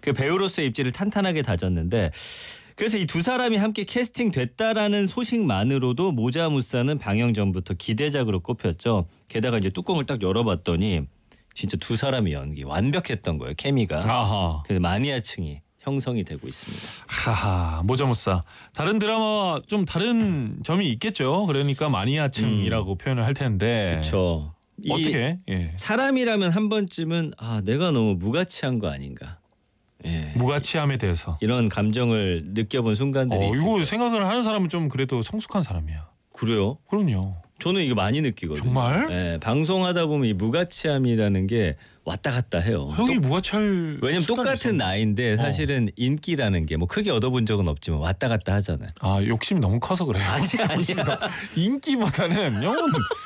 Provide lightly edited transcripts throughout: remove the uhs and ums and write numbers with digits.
그 배우로서의 입지를 탄탄하게 다졌는데 그래서 이 두 사람이 함께 캐스팅됐다라는 소식만으로도 모자무사는 방영 전부터 기대작으로 꼽혔죠. 게다가 이제 뚜껑을 딱 열어봤더니 진짜 두 사람의 연기 완벽했던 거예요. 케미가. 아하. 그래서 마니아층이 형성이 되고 있습니다. 하하, 모자무사. 다른 드라마와 좀 다른 점이 있겠죠. 그러니까 마니아층이라고 표현을 할 텐데. 그렇죠. 어떻게? 예. 사람이라면 한 번쯤은 내가 너무 무가치한 거 아닌가. 예. 무가치함에 대해서 이런 감정을 느껴본 순간들이 있어요. 이거 생각을 하는 사람은 좀 그래도 성숙한 사람이야. 그래요? 그럼요. 저는 이거 많이 느끼거든요. 정말? 예, 방송하다 보면 이 무가치함이라는 게 왔다 갔다 해요. 형이 무가치할 왜냐면 똑같은 나이인데 사실은 인기라는 게 뭐 크게 얻어본 적은 없지만 왔다 갔다 하잖아요. 욕심이 너무 커서 그래요. 아니야. 인기보다는 형은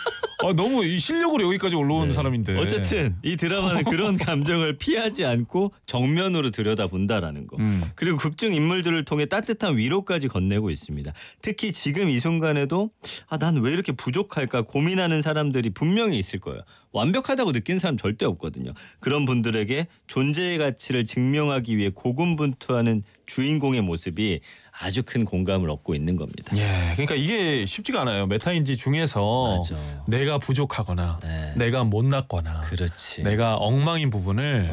너무 이 실력으로 여기까지 올라온 사람인데. 어쨌든 이 드라마는 그런 감정을 피하지 않고 정면으로 들여다본다라는 거. 그리고 극중 인물들을 통해 따뜻한 위로까지 건네고 있습니다. 특히 지금 이 순간에도 난 왜 이렇게 부족할까 고민하는 사람들이 분명히 있을 거예요. 완벽하다고 느낀 사람 절대 없거든요. 그런 분들에게 존재의 가치를 증명하기 위해 고군분투하는 주인공의 모습이 아주 큰 공감을 얻고 있는 겁니다. 예, 그러니까 이게 쉽지가 않아요. 메타인지 중에서 맞아. 내가 부족하거나 내가 못났거나 그렇지. 내가 엉망인 부분을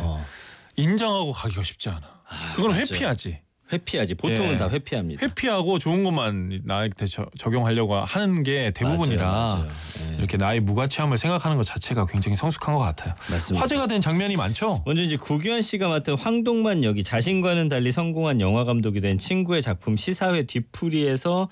인정하고 가기가 쉽지 않아. 그건 맞아. 회피하지. 보통은 다 회피합니다. 회피하고 좋은 것만 나한테 적용하려고 하는 게 대부분이라 맞아요. 이렇게 나의 무가치함을 생각하는 것 자체가 굉장히 성숙한 것 같아요. 맞습니다. 화제가 된 장면이 많죠. 먼저 이제 구규현 씨가 맡은 황동만 역이 자신과는 달리 성공한 영화 감독이 된 친구의 작품 시사회 뒤풀이에서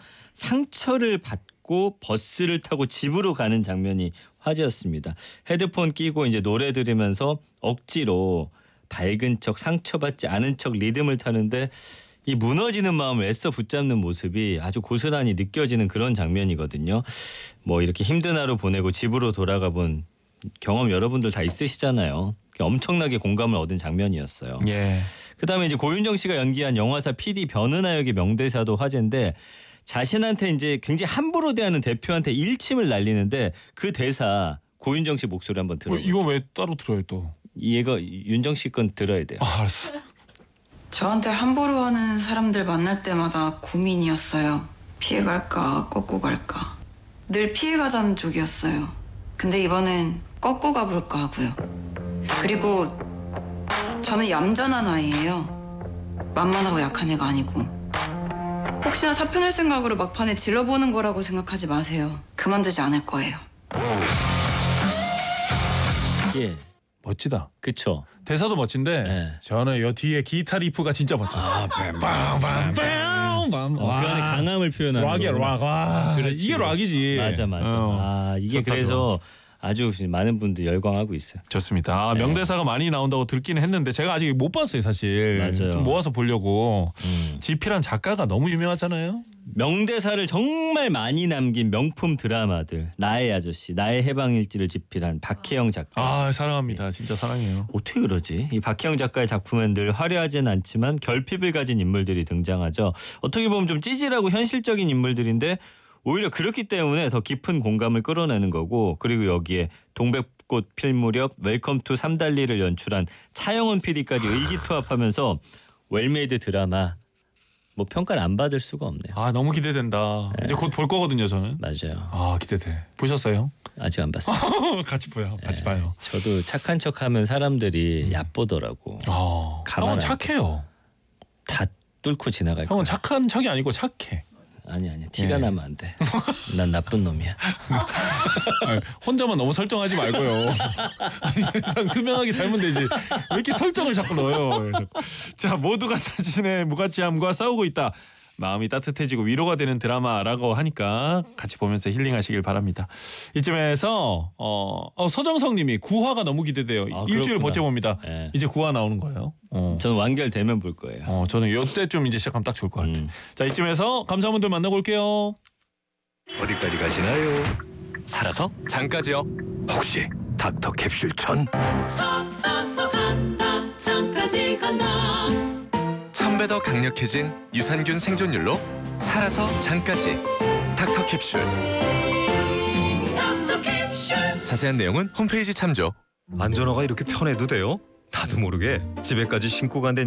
상처를 받고 버스를 타고 집으로 가는 장면이 화제였습니다. 헤드폰 끼고 이제 노래 들으면서 억지로 밝은 척 상처받지 않은 척 리듬을 타는데 이 무너지는 마음을 애써 붙잡는 모습이 아주 고스란히 느껴지는 그런 장면이거든요. 뭐 이렇게 힘든 하루 보내고 집으로 돌아가 본 경험 여러분들 다 있으시잖아요. 엄청나게 공감을 얻은 장면이었어요. 예. 그다음에 이제 고윤정 씨가 연기한 영화사 PD 변은하 역의 명대사도 화제인데 자신한테 이제 굉장히 함부로 대하는 대표한테 일침을 날리는데 그 대사 고윤정 씨 목소리 한번 들어요. 이거 왜 따로 들어요 또? 얘가 윤정 씨 건 들어야 돼요. 알았어. 저한테 함부로 하는 사람들 만날 때마다 고민이었어요. 피해갈까 꺾고 갈까. 늘 피해가자는 쪽이었어요. 근데 이번엔 꺾고 가볼까 하고요. 그리고 저는 얌전한 아이예요. 만만하고 약한 애가 아니고. 혹시나 사표 낼 생각으로 막판에 질러보는 거라고 생각하지 마세요. 그만두지 않을 거예요. 예. 멋지다. 그쵸. 대사도 멋진데 네. 저는 요 뒤에 기타 리프가 진짜 멋져. 그 안에 강함을 표현하는 락이야 거구나. 락. 그렇지, 이게 락이지. 맞아. 이게 좋다, 그래서 아주 많은 분들이 열광하고 있어요. 좋습니다. 명대사가 많이 나온다고 듣기는 했는데 제가 아직 못 봤어요 사실. 맞아요. 좀 모아서 보려고. 지필한 작가가 너무 유명하잖아요. 명대사를 정말 많이 남긴 명품 드라마들. 나의 아저씨, 나의 해방일지를 집필한 박혜영 작가. 사랑합니다. 진짜 사랑해요. 어떻게 그러지? 이 박혜영 작가의 작품은 늘 화려하진 않지만 결핍을 가진 인물들이 등장하죠. 어떻게 보면 좀 찌질하고 현실적인 인물들인데 오히려 그렇기 때문에 더 깊은 공감을 끌어내는 거고 그리고 여기에 동백꽃 필 무렵 웰컴 투 삼달리를 연출한 차영원 PD까지 의기투합하면서 웰메이드 드라마 뭐 평가를 안 받을 수가 없네요. 너무 기대된다. 이제 곧 볼 거거든요 저는. 맞아요. 기대돼. 보셨어요? 아직 안 봤어요. 같이 봐요. 같이 봐요. 저도 착한 척하면 사람들이 얕보더라고. 가만 형은 착해요. 다 뚫고 지나갈 거야. 형은 착한 척이 아니고 착해. 아니 티가 나면 안 돼. 난 나쁜 놈이야. 혼자만 너무 설정하지 말고요. 아니 세상 투명하게 살면 되지. 왜 이렇게 설정을 자꾸 넣어요. 자, 모두가 자신의 무가치함과 싸우고 있다. 마음이 따뜻해지고 위로가 되는 드라마라고 하니까 같이 보면서 힐링하시길 바랍니다. 이쯤에서 서정석님이 9화가 너무 기대돼요. 일주일 그렇구나. 버텨봅니다. 네. 이제 9화 나오는 거예요. 저는 완결되면 볼 거예요. 저는 요때쯤 이제 시작하면 딱 좋을 것 같아요. 자, 이쯤에서 감사분들 만나고 올게요. 어디까지 가시나요? 살아서 장까지요. 혹시 닥터 캡슐 천? 살아서 간다 장까지 간다. 1000배 더 강력해진 유산균 생존율로 살아서 장까지 닥터 캡슐. 닥터 캡슐. 자세한 내용은 홈페이지 참조. 안전화가 이렇게 편해도 돼요? 나도 모르게 집에까지 신고 간다는